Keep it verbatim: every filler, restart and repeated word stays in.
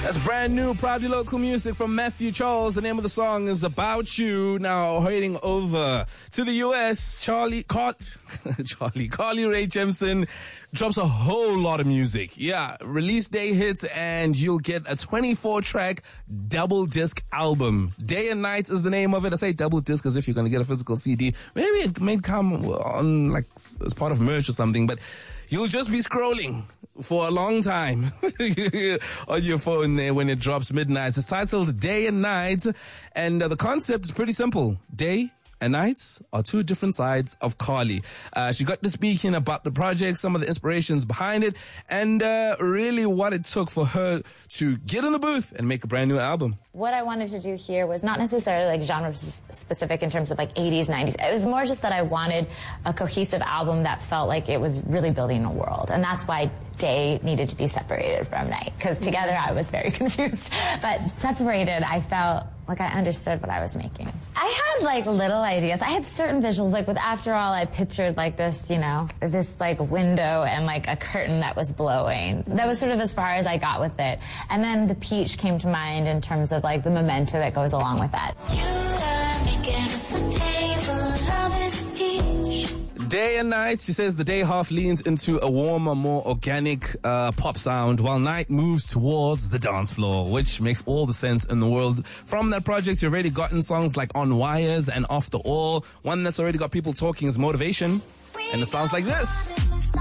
That's brand new, proudly local music from Matthew Charles. The name of the song is About You. Now, heading over to the U S, Charlie, Car- Charlie, Carly Rae Jepsen drops a whole lot of music. Yeah, release day hits and you'll get a twenty-four track double disc album. Day and Night is the name of it. I say double disc as if you're going to get a physical C D. Maybe it may come on like as part of merch or something, but you'll just be scrolling for a long time on your phone there when it drops midnight. It's titled Day and Night, and uh, the concept is pretty simple. Day and nights are two different sides of Carly. Uh, she got to speaking about the project, some of the inspirations behind it, and uh, really what it took for her to get in the booth and make a brand new album. What I wanted to do here was not necessarily like genre specific in terms of like eighties, nineties. It was more just that I wanted a cohesive album that felt like it was really building a world. And that's why day needed to be separated from night. Because together I was very confused. But separated, I felt like I understood what I was making. I had like little ideas. I had certain visuals, like with After All, I pictured like this, you know, this like window and like a curtain that was blowing. That was sort of as far as I got with it. And then the peach came to mind in terms of like the memento that goes along with that. You are making us a table, love is a peach. Day and Night, she says the day half leans into a warmer, more organic uh, pop sound, while night moves towards the dance floor, which makes all the sense in the world. From that project, you've already gotten songs like On Wires and After All. One that's already got people talking is Motivation, and it sounds like this.